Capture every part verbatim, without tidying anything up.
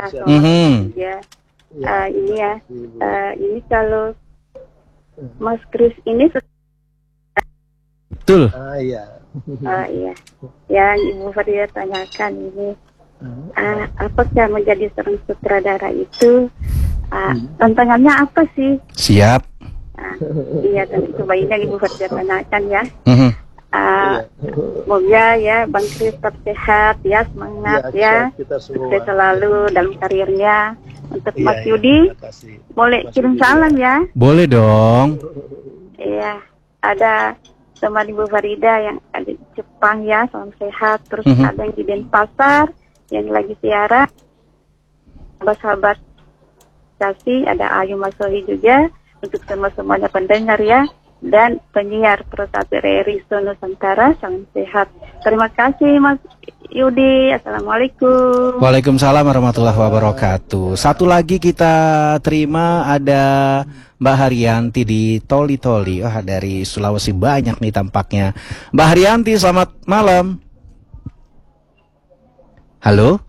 Ya, Siap. selamat Mhm. ya. Ya. Eh, ini ya, Ibu. eh, ini kalau Mas Kris ini, Betul. Ah iya. eh, iya, yang Ibu Farida tanyakan ini, eh, apakah menjadi seorang sutradara itu eh, tantangannya apa sih? Siap. Nah, iya, dan coba ini yang Ibu Farida tanyakan ya. Mhm. Eh, Iya. Semoga ya Bang Kris tetap sehat ya, semangat Ya, ya, sehat kita semua. sukses selalu dalam karirnya. Untuk Iya, Mas iya, Yudi, terima kasih. boleh Mas kirim Yudi salam ya. Boleh dong. Iya, ada teman Ibu Farida yang ada di Jepang ya, salam sehat. Terus Mhm. ada yang di Denpasar yang lagi siaran. Sahabat-sahabat kasih, ada Ayu Masohi juga untuk semua-semuanya pendengar ya. Dan penyiar Persatu R R I Nusantara, salam sehat. Terima kasih Mas Yudi. Assalamualaikum. Waalaikumsalam warahmatullahi wabarakatuh. Satu lagi kita terima ada Mbak Haryanti di Toli Toli. Wah, dari Sulawesi banyak nih tampaknya. Mbak Haryanti, selamat malam. Halo?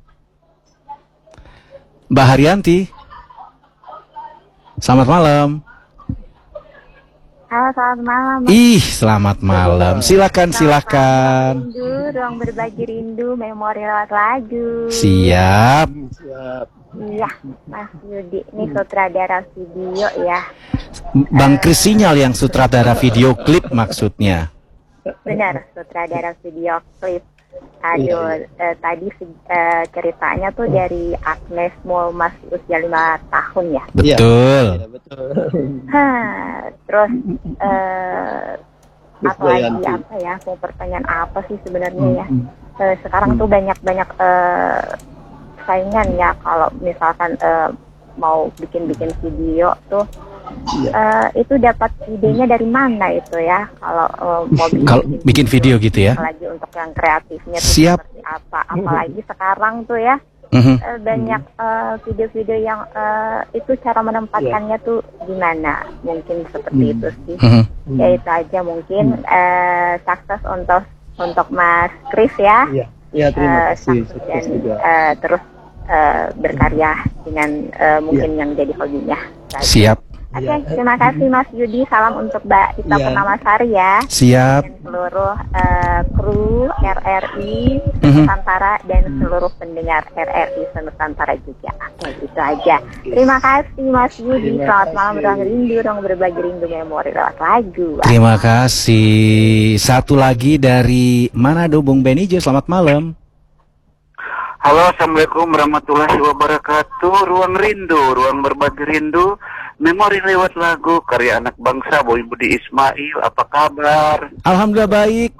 Mbak Haryanti. Selamat malam. Halo, selamat malam. Mas. Ih, selamat malam. Silakan, silakan. Rindu, ruang berbagi rindu, memori lewat lagu. Siap. Siap. Iya, Mas Yudi, ini sutradara video ya. Bang Kris Sinyal yang sutradara video klip maksudnya. Benar, sutradara video klip. Aduh, eh, tadi eh, ceritanya tuh dari Agnes Mul masih usia lima tahun ya. Betul. Iya, betul. Hah, terus eh, Terus apa lagi Dayanti. apa ya? Mau pertanyaan apa sih sebenarnya ya? Eh, sekarang tuh banyak-banyak eh, saingan ya kalau misalkan eh, mau bikin-bikin video tuh. Iya. Eh, itu dapat idenya dari mana itu ya? Kalau eh, mau bikin, Kalau bikin video gitu ya. lagi untuk yang kreatifnya tuh Siap. seperti apa? Apalagi sekarang tuh ya Mhm. eh, banyak eh, video-video yang eh, itu cara menempatkannya tuh gimana? Mungkin seperti itu sih. Mhm. Ya itu aja mungkin eh, sukses untuk untuk Mas Kris ya. Iya. Iya, terima Eh, kasih. sukses Sukses dan juga. eh, terus eh, berkarya dengan eh, mungkin yang jadi hobinya. Siap. Oke, Iya. terima kasih Mas Yudi. Salam untuk Mbak Ita Iya. Purnamasari ya. Siap. Dan seluruh eh, kru R R I Mhm. Nusantara dan seluruh pendengar R R I Nusantara juga. Oke, itu aja. Terima kasih Mas Yudi. Terima Selamat malam, kasih. ruang rindu, ruang berbagi rindu memori lewat lagu. Terima kasih. Satu lagi dari Manado, Bung Benijo. Selamat malam. Halo, assalamualaikum warahmatullahi wabarakatuh. Ruang rindu, ruang berbagi rindu, memori lewat lagu karya anak bangsa Boy Budi Ismail. Apa kabar? Alhamdulillah baik.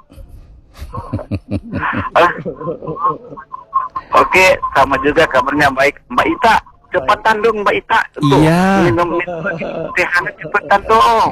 Ah. Oke, sama juga kabarnya baik. Mbak Ita, cepetan dong Mbak Ita. Tuh, Iya. minum minum teh hangat cepetan dong.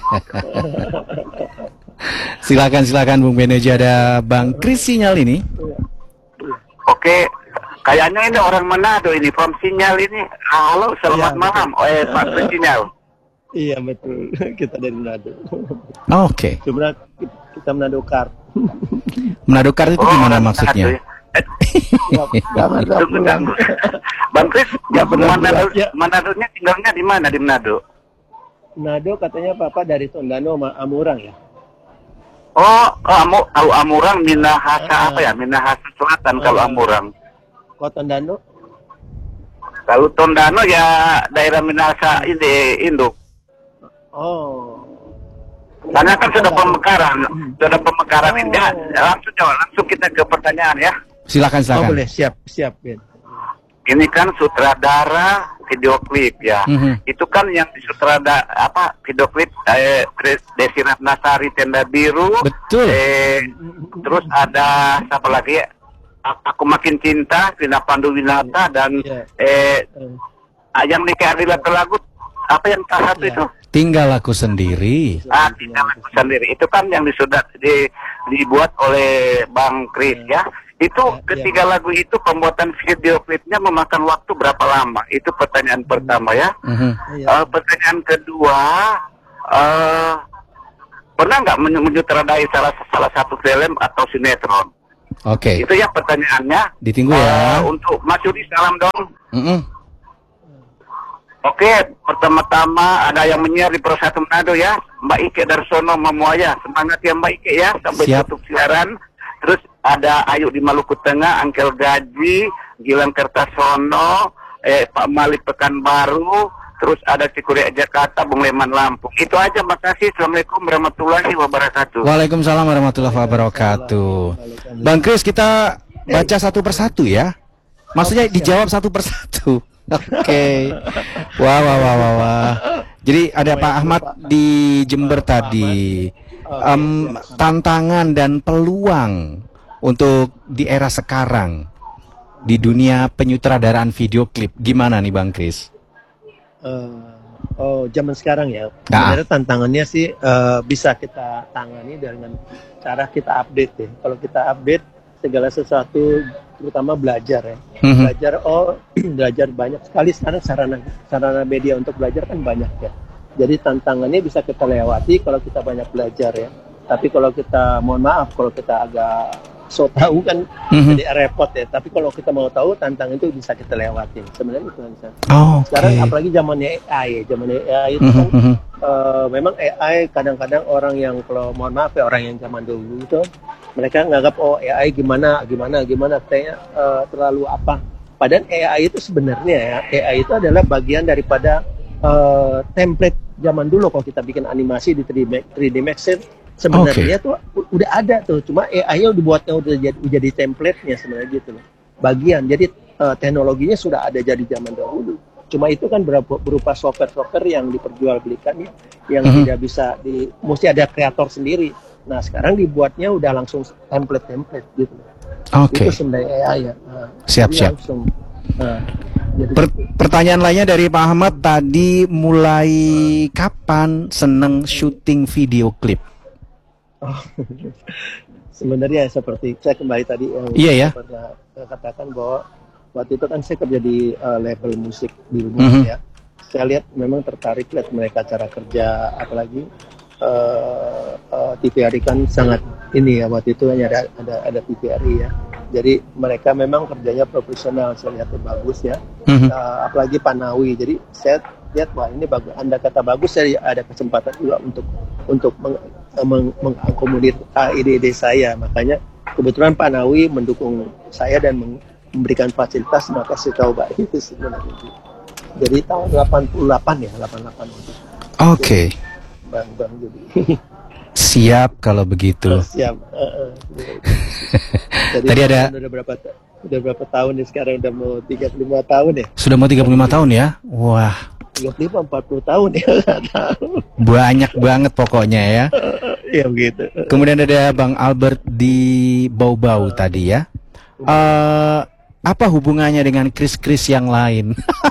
Silakan, silakan Bung Benijo. Ada Bang Kris Sinyal ini. Oke, kayaknya ini orang Manado ini, from Sinyal ini. Halo, selamat Iya, malam. Oh, eh, Pak Kris Sinyal. Iya, betul. Kita dari Manado. Oke. Sebenarnya kita Manado Kar. Manado Kar itu Oh, gimana orang maksudnya? Manado ya. Eh, Jangan Tunggu, tunggu. Bang Kris, Nggak pernah Manado, pulang, ya. Manadonya tinggalnya di mana di Manado? Manado katanya Papa dari Tondano sama Amurang ya. Oh, oh Amu, tahu Amurang, Minahasa Ah. apa ya? Minahasa Selatan kalau Ah. Amurang. Kok Tondano? Kalau Tondano ya daerah Minahasa ini induk. Oh. Karena kan sudah pemekaran, sudah pemekaran Oh. ini. Ya, langsung jawab, langsung kita ke pertanyaan ya. Silakan, Oh, silakan. boleh, siap, siap, Ben. Ini kan sutradara video klip ya. Mhm. Itu kan yang sutradara apa video klip eh, Desi Ratnasari Tenda Biru. Betul. Eh, terus ada siapa lagi ya? A- Aku Makin Cinta, Vina Panduwinata dan Iya. eh Eh, yang nikah Adila Telagut apa yang salah satu Iya. itu? Tinggal aku sendiri. Ah, tinggal aku sendiri. Itu kan yang disudah di, dibuat oleh Bang Kris ya. Itu Ya, ketiga lagu itu pembuatan video klipnya memakan waktu berapa lama? Itu pertanyaan pertama ya. Mhm. iya. Eh, pertanyaan kedua, eh pernah nggak menyu- menyutradarai salah salah satu film atau sinetron? Oke. Itu ya pertanyaannya. Ditunggu ya. Uh, untuk Mas Yudi, salam dong. Mm-mm. Oke, pertama-tama ada yang menyiar di Pro satu Manado ya, Mbak Ike Darsono Mamuaya. Semangat ya Mbak Ike ya, sampai Siap. tutup siaran. Terus ada Ayu di Maluku Tengah, Angkel Gaji, Gilang Kertasono, eh, Pak Malik Pekanbaru, terus ada Cikuria Jakarta, Bung Leman Lampung. Itu aja, makasih. Assalamualaikum warahmatullahi wabarakatuh. Waalaikumsalam warahmatullahi wabarakatuh. Bang Kris, kita baca satu persatu ya. Maksudnya dijawab satu persatu. Oke. Wah, wah, wah, wah, wah. Jadi ada Pak Ahmad di Jember tadi. Em, tantangan dan peluang untuk di era sekarang di dunia penyutradaraan video klip gimana nih Bang Kris? Uh, oh, zaman sekarang ya. Nah. Sebenarnya tantangannya sih uh, bisa kita tangani dengan cara kita update ya. Kalau kita update segala sesuatu, terutama belajar ya. Mhm. Belajar, oh belajar banyak sekali sekarang sarana sarana media untuk belajar kan banyak ya. Jadi tantangannya bisa kita lewati kalau kita banyak belajar ya. Tapi kalau kita, mohon maaf, kalau kita agak so tahu kan Mhm. jadi repot ya. Tapi kalau kita mau tahu, tantangan itu bisa kita lewatin. Sebenarnya itu kan. Oh, oke. Sekarang apalagi zamannya A I, zamannya A I itu Mhm, kan mhm. eh, memang A I kadang-kadang orang yang, kalau mohon maaf ya, orang yang zaman dulu itu mereka nganggap oh A I gimana gimana gimana kayaknya eh, terlalu apa. Padahal A I itu sebenarnya ya, A I itu adalah bagian daripada eh, template zaman dulu. Kalau kita bikin animasi di tiga D Max sebenarnya tuh u- udah ada tuh, cuma A I-nya dibuatnya udah jadi, udah jadi template-nya sebenarnya gitu loh. Bagian, jadi eh, teknologinya sudah ada jadi zaman dahulu. Cuma itu kan berupa, berupa software-software yang diperjualbelikan ya, yang Mhm. tidak bisa di, mesti ada kreator sendiri. Nah sekarang dibuatnya udah langsung template-template gitu. Oke. Itu sebenarnya A I ya. Nah, Siap, jadi siap. langsung. Nah, jadi Per- pertanyaan lainnya dari Pak Ahmad tadi, mulai kapan seneng syuting video klip? Oh, sebenarnya seperti saya kembali tadi yang Iya ya. saya pernah eh, katakan bahwa waktu itu kan saya kerja di eh, label musik Billboard Mhm. ya. Saya lihat memang tertarik lihat mereka cara kerja, apalagi eh, eh, T V R I kan sangat ini ya, waktu itu hanya ada ada ada T V R I ya. Jadi mereka memang kerjanya profesional, saya lihatnya bagus ya. Mhm. Eh, apalagi Panawi. Jadi saya lihat wah ini bagus. Anda kata bagus, saya ada kesempatan juga untuk untuk meng, meng, mengakomodir uh, ide-ide saya. Makanya kebetulan Pak Nawi mendukung saya dan meng- memberikan fasilitas, maka saya coba itu sebenarnya. Jadi tahun delapan puluh delapan ya, delapan puluh delapan waktu itu. Oke. Bang Bang jadi Siap kalau begitu. siap. Uh, uh. Jadi Tadi ada- udah berapa ta- udah berapa tahun nih sekarang, udah mau tiga puluh lima tahun ya? Sudah mau tiga puluh lima tahun ya? Wah, tiga puluh lima empat puluh tahun ya, nggak tahu. banyak banget pokoknya ya. Ya begitu. Kemudian ada Bang Albert di Bau-Bau tadi ya. Eh, apa hubungannya dengan Kris-Kris yang lain?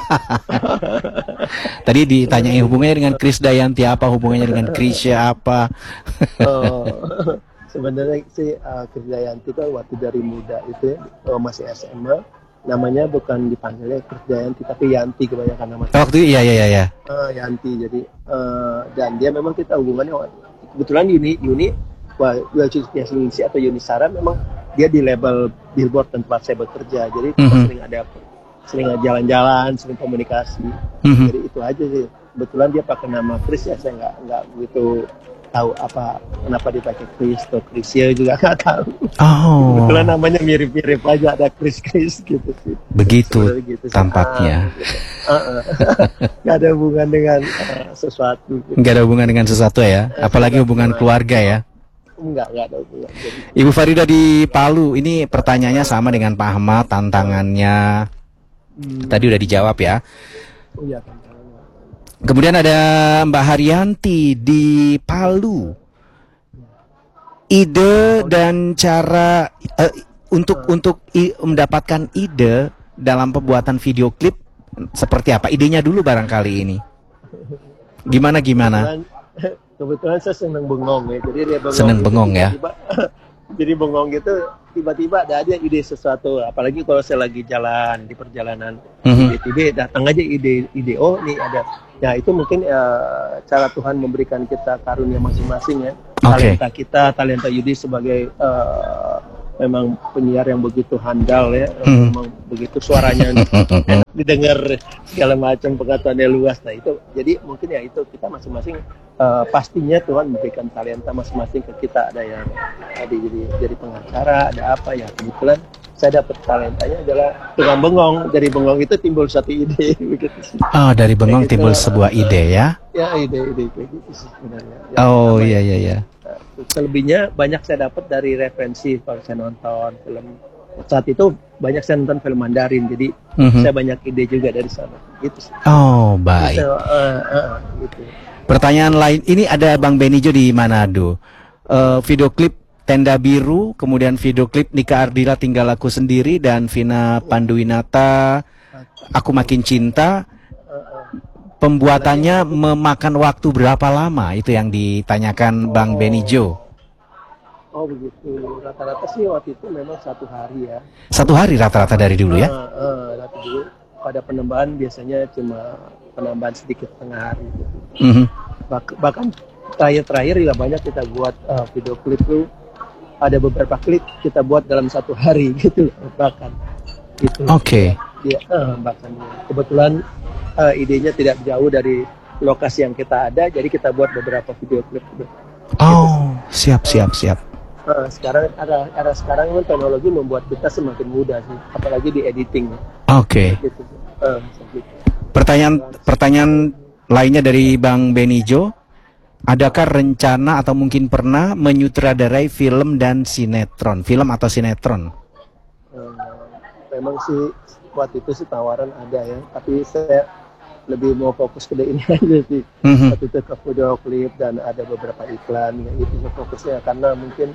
Tadi ditanyain hubungannya dengan Kris Dayanti, apa hubungannya dengan Krisya apa? Oh, sebenarnya sih uh, Krisdayanti itu waktu dari muda itu uh, masih S M A, namanya bukan dipanggilnya Krisdayanti tapi Yanti kebanyakan nama. Waktu iya iya iya ya. Uh, Yanti, jadi uh, dan dia memang kita hubungannya kebetulan Yuni Yuni wah Yuni atau Yunisara memang dia di label Billboard tempat saya bekerja, jadi kita Mhm. sering ada sering jalan-jalan, sering komunikasi. Mhm. Jadi itu aja sih. Kebetulan dia pakai nama Chris ya, saya nggak nggak begitu tahu apa kenapa dia pakai Chris atau Chrisya juga nggak tahu. Oh, Kebetulan namanya mirip-mirip aja, ada Chris Chris gitu sih. begitu Sebenarnya gitu sih. tampaknya. Ah, gitu. Ah, ah. Nggak ada hubungan dengan ah, sesuatu. Gitu. Nggak ada hubungan dengan sesuatu ya, apalagi hubungan keluarga ya. Enggak, enggak ada hubungan. Jadi, Ibu Farida di Palu, ini pertanyaannya sama dengan Pak Ahmad, tantangannya hmm, tadi udah dijawab ya. oh iya kan. Kemudian ada Mbak Haryanti di Palu. Ide dan cara eh, untuk untuk i- mendapatkan ide dalam pembuatan video klip seperti apa? Idenya dulu barangkali ini. Gimana gimana? Kebetulan, kebetulan saya seneng bengong ya, jadi dia bengong. Seneng gitu, bengong ya? tiba-tiba- jadi bengong gitu, tiba-tiba ada aja ide sesuatu. Apalagi kalau saya lagi jalan di perjalanan, Mhm. tiba-tiba datang aja ide ide oh nih ada. Ya itu mungkin eh, cara Tuhan memberikan kita karunia masing-masing ya. Oke. Talenta kita, talenta Yudi sebagai eh, memang penyiar yang begitu handal ya, Hmm. memang begitu suaranya enak didengar, segala macam, pengetahuannya luas. Nah itu, jadi mungkin ya itu kita masing-masing uh, pastinya Tuhan memberikan talenta masing-masing ke kita. Ada yang tadi jadi jadi pengacara, ada apa ya, kebetulan saya dapat talentanya adalah tukang bengong. Dari bengong itu timbul satu ide begitu sih. Oh, dari bengong Kayak gitu. timbul sebuah ide ya. Ya ide-ide kayak gitu sih sebenarnya. Ya, Oh apa iya ya. iya iya. Nah, selebihnya banyak saya dapat dari referensi kalau saya nonton film. Saat itu banyak saya nonton film Mandarin, jadi Mhm. saya banyak ide juga dari sana. Gitu sih. Oh baik. Saya, uh, uh, gitu. Pertanyaan lain, ini ada Bang Benijo di Manado. Eh, video klip Tenda Biru, kemudian video klip Nika Ardila Tinggal Aku Sendiri, dan Vina Panduwinata Aku Makin Cinta. Pembuatannya memakan waktu berapa lama? Itu yang ditanyakan Bang Benijo. Oh begitu. Rata-rata sih waktu itu memang satu hari ya. Satu hari rata-rata dari dulu ya? Uh, uh, rata dulu. Pada penambahan biasanya cuma penambahan sedikit tengah hari. Gitu. Mhm. Bak- bahkan terakhir-terakhir juga banyak kita buat uh, video klip tuh, ada beberapa klip kita buat dalam satu hari gitu bahkan gitu. Oke. Ya, uh, bahkan kebetulan uh, idenya tidak jauh dari lokasi yang kita ada, jadi kita buat beberapa video klip. Oh, siap siap siap. Uh, sekarang ada ada sekarang kan teknologi membuat kita semakin mudah sih, apalagi di editing. Oke. Gitu. Uh, gitu. Pertanyaan pertanyaan lainnya dari Bang Benijo, adakah rencana atau mungkin pernah menyutradarai film dan sinetron, film atau sinetron? Uh, memang sih waktu itu sih tawaran ada ya, tapi saya lebih mau fokus ke ini aja sih. Mhm. Waktu itu ke video klip dan ada beberapa iklan, ya itu sih fokusnya, karena mungkin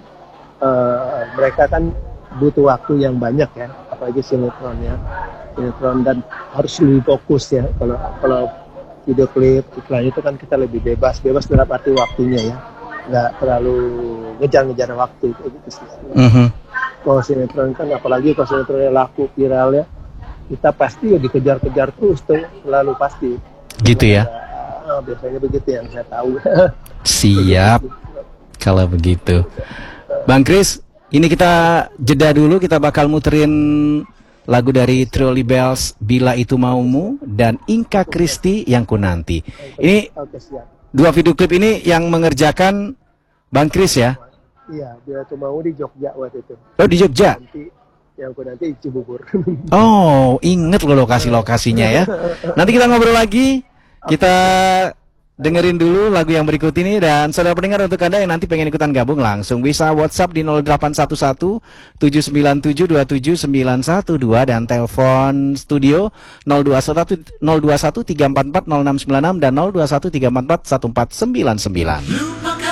uh, mereka kan butuh waktu yang banyak ya, apalagi sinetron ya, sinetron, dan harus lebih fokus ya. Kalau kalau video klip iklan itu kan kita lebih bebas, bebas dalam arti waktunya ya, nggak terlalu ngejar-ngejar waktu kayak gitu sih. Mhm. Kalau sinetron kan, apalagi kalau sinetronnya laku viral ya, kita pasti ya dikejar-kejar terus tuh, selalu pasti. Gitu ya. Ah, biasanya begitu yang saya tahu. Siap. Kalau begitu, Bang Kris, ini kita jeda dulu, kita bakal muterin lagu dari Trolly Bells, Bila Itu Maumu, dan Inka Kristi, Yang Ku Nanti. Ini Oke, siap. dua video klip ini yang mengerjakan Bang Kris ya? Iya, Bila Itu Mau di Jogja waktu itu. Oh, di Jogja? Nanti yang ku nanti Cibubur. Oh, inget loh lokasi-lokasinya ya. Nanti kita ngobrol lagi, kita dengerin dulu lagu yang berikut ini. Dan saudara pendengar, untuk Anda yang nanti pengen ikutan gabung, langsung bisa WhatsApp di nol delapan satu satu tujuh sembilan tujuh dua tujuh sembilan satu dua dan telepon studio nol dua satu tiga empat empat nol enam sembilan enam dan nol dua satu tiga empat empat satu empat sembilan sembilan.